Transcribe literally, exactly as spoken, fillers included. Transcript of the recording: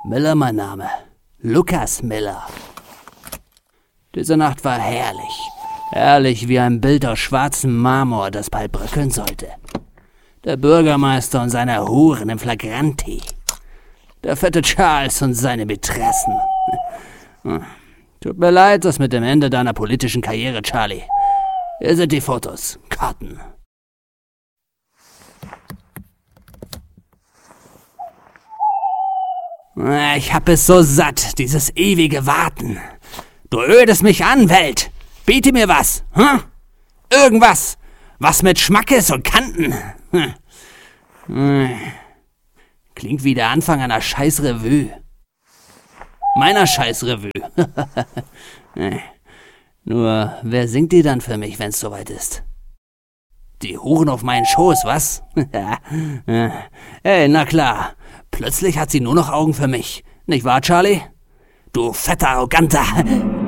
Miller mein Name. Lukas Miller. Diese Nacht war herrlich. Herrlich wie ein Bild aus schwarzem Marmor, das bald bröckeln sollte. Der Bürgermeister und seine Huren im Flagranti. Der fette Charles und seine Mätressen. Tut mir leid, das mit dem Ende deiner politischen Karriere, Charlie. Hier sind die Fotos, Karten. Ich hab es so satt, dieses ewige Warten. Du ödest mich an, Welt. Biete mir was, hm? Irgendwas, was mit Schmackes und Kanten. Hm. Klingt wie der Anfang einer Scheißrevue. Meiner Scheißrevue. Nur, wer singt die dann für mich, wenn's soweit ist? Die Huren auf meinen Schoß, was? Ey, na klar. Plötzlich hat sie nur noch Augen für mich. Nicht wahr, Charlie? Du fetter, arroganter...